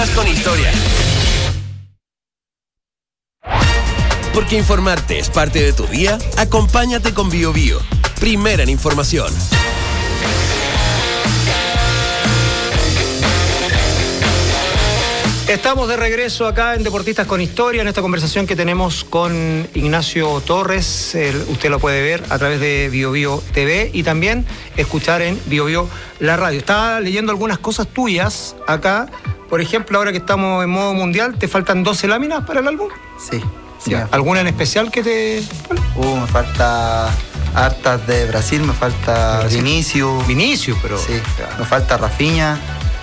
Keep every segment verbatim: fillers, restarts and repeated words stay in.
Deportistas con Historia. Porque informarte es parte de tu día, acompáñate con Bio Bio. Primera en información. Estamos de regreso acá en Deportistas con Historia, en esta conversación que tenemos con Ignacio Torres. El, usted lo puede ver a través de Bio Bio T V y también escuchar en Bio Bio la radio. Estaba leyendo algunas cosas tuyas acá. Por ejemplo, ahora que estamos en modo mundial, ¿te faltan doce láminas para el álbum? Sí. sí Ya. ¿Alguna en especial que te...? Uh, me falta hartas de Brasil, me falta Brasil. Vinicius. Vinicius, pero... Sí, me falta Rafinha.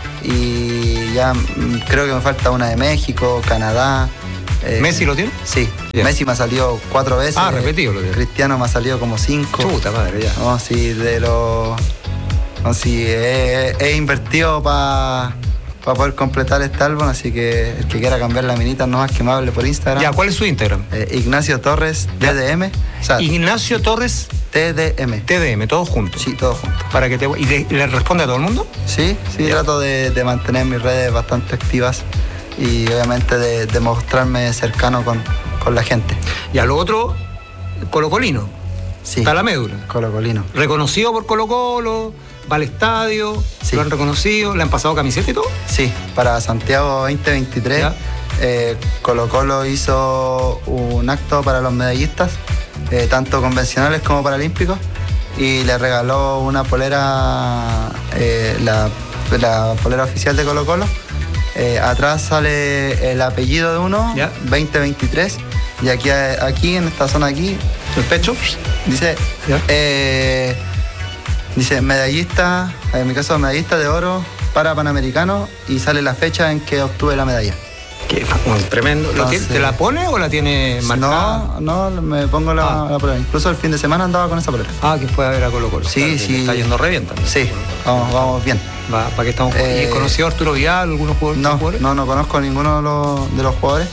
Y ya creo que me falta una de México, Canadá. Eh, ¿Messi lo tiene? Sí. Yeah. Messi me ha salido cuatro veces. Ah, repetido lo tiene. Cristiano me ha salido como cinco. Chuta madre, ya. No, sí, de los... No, sí, he, he invertido para pa poder completar este álbum, así que el que quiera cambiar la minita no más que me hable por Instagram. Ya, ¿cuál es su Instagram? Eh, Ignacio Torres, T D M. O sea, Ignacio Torres... T D M. T D M, todos juntos. Sí, todos juntos. Para que te... ¿Y le, le responde a todo el mundo? Sí, sí, Ya. trato de, de mantener mis redes bastante activas y obviamente de, de mostrarme cercano con, con la gente. Y a lo otro, colocolino. Sí. Está la médula. Colocolino. Reconocido por Colo Colo, va al estadio, Sí. lo han reconocido, le han pasado camiseta y todo. Sí, para Santiago veinte veintitrés, eh, Colo Colo hizo un acto para los medallistas, eh, tanto convencionales como paralímpicos, y le regaló una polera, eh, la, la polera oficial de Colo Colo. Eh, atrás sale el apellido de uno, ¿Ya? veinte veintitrés, y aquí, aquí en esta zona aquí, El pecho. dice, ¿Ya? eh, dice medallista, en mi caso medallista de oro para Panamericano, y sale la fecha en que obtuve la medalla. Qué bueno, tremendo. ¿Lo Entonces- tiene- ¿Te la pone o la tiene marcada? No, no, me pongo la, Ah. la polera. Incluso el fin de semana andaba con esa polera. Ah, que fue a ver a Colo Colo. Sí, Claro, que sí. le está yendo re bien también. Sí, vamos, vamos bien. Va, ¿para qué estamos? Eh, ¿Y conoció a Arturo Vidal, algunos jugadores? No, jugadores? no, no conozco a ninguno de los, de los jugadores.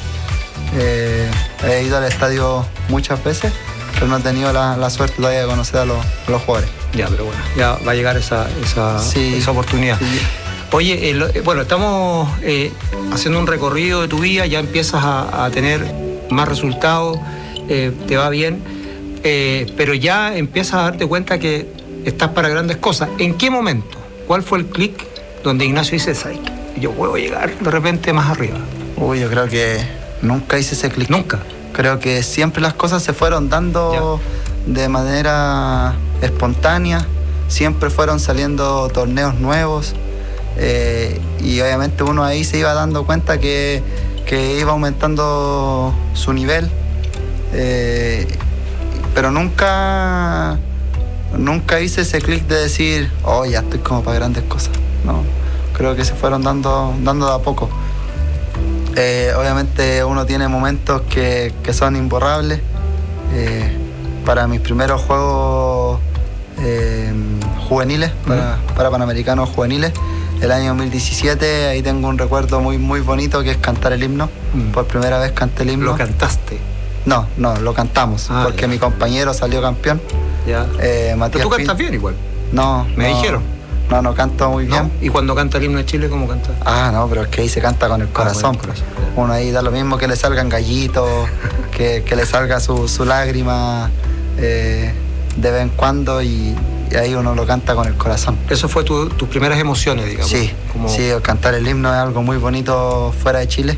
Eh, he ido al estadio muchas veces, pero no he tenido la, la suerte todavía de conocer a los, a los jugadores. Ya, pero bueno, ya va a llegar esa, esa, Sí. esa oportunidad. Sí. Oye, el- eh, bueno, estamos eh, haciendo un recorrido de tu vida, ya empiezas a, a tener más resultados, eh, te va bien, eh, pero ya empiezas a darte cuenta que estás para grandes cosas. ¿En qué momento? ¿Cuál fue el clic donde Ignacio dice, "Ay, yo puedo llegar de repente más arriba"? Uy, yo creo que nunca hice ese clic. Nunca. Creo que siempre las cosas se fueron dando de manera espontánea, siempre fueron saliendo torneos nuevos, eh, y obviamente uno ahí se iba dando cuenta que, que iba aumentando su nivel, eh, pero nunca, nunca hice ese clic de decir, oh, ya estoy como para grandes cosas. No, creo que se fueron dando, dando de a poco. Eh, obviamente uno tiene momentos que, que son imborrables. Eh, para mis primeros juegos eh, juveniles, para, Mm. para Panamericanos juveniles, el año dos mil diecisiete, ahí tengo un recuerdo muy, muy bonito que es cantar el himno. Mm. Por primera vez canté el himno. Lo cantaste. No, no, lo cantamos, Ah, porque ya. mi compañero salió campeón. Ya. Eh, Matías Pero tú cantas Pin- bien igual. No, Me no, dijeron. No, no canto muy bien. ¿No? ¿Y cuando canta el himno de Chile, cómo canta? Ah, no, pero es que ahí se canta con el corazón. con el corazón. Uno ahí da lo mismo que le salgan gallitos, que, que le salga su, su lágrima eh, de vez en cuando, y, y ahí uno lo canta con el corazón. Eso fue tu- tus primeras emociones, digamos. Sí, Como... sí, cantar el himno es algo muy bonito fuera de Chile.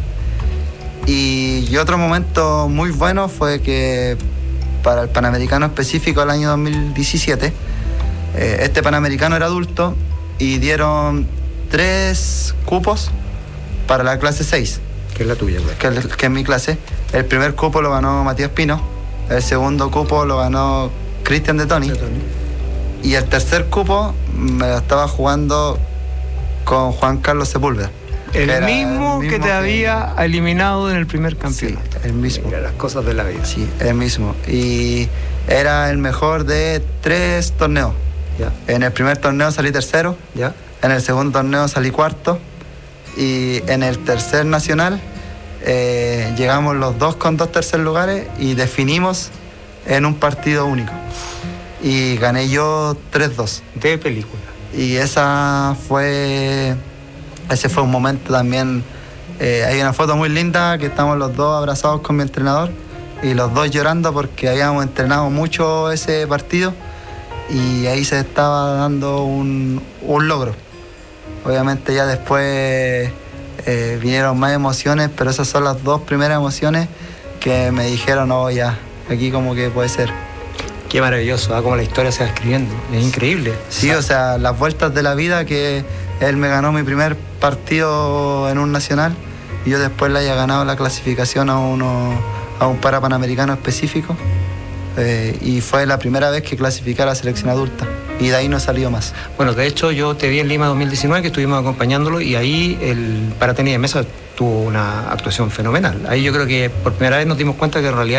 Y, y otro momento muy bueno fue que para el Panamericano específico el año dos mil diecisiete, eh, este Panamericano era adulto y dieron tres cupos para la clase seis, Que es la tuya, güey. que, es- que es mi clase. El primer cupo lo ganó Matías Pino, el segundo cupo lo ganó Cristian de Toni, y el tercer cupo me lo estaba jugando con Juan Carlos Sepúlveda. El que era mismo, el que te había eliminado en el primer Sí, campeonato. el mismo. Mira, las cosas de la vida. Sí, el mismo. Y era el mejor de tres torneos. Ya, En el primer torneo salí tercero, ya. en el segundo torneo salí cuarto, y en el tercer nacional eh, llegamos los dos con dos tercer lugares y definimos en un partido único. Y gané yo tres dos. De película. Y esa fue, ese fue un momento también Eh, hay una foto muy linda que estamos los dos abrazados con mi entrenador y los dos llorando porque habíamos entrenado mucho ese partido y ahí se estaba dando un, un logro. Obviamente ya después eh, vinieron más emociones, pero esas son las dos primeras emociones que me dijeron, oh ya, aquí como que puede ser. Qué maravilloso, ¿eh? Como la historia se va escribiendo, es increíble. Sí, o sea, las vueltas de la vida, que él me ganó mi primer partido en un nacional y yo después le haya ganado la clasificación a, uno, a un Parapanamericano específico. Eh, y fue la primera vez que clasifiqué a la selección adulta y de ahí no salió más. Bueno, de hecho yo te vi en Lima dos mil diecinueve, que estuvimos acompañándolo, y ahí el paratenis de mesa tuvo una actuación fenomenal. Ahí yo creo que por primera vez nos dimos cuenta que en realidad